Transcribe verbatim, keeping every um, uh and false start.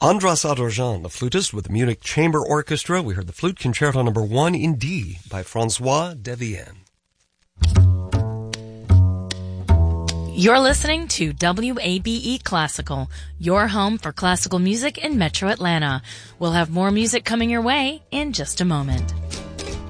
Andras Adorjan, the flutist with the Munich Chamber Orchestra. We heard the Flute Concerto Number One in D by Francois Devienne. You're listening to W A B E Classical, your home for classical music in Metro Atlanta. We'll have more music coming your way in just a moment.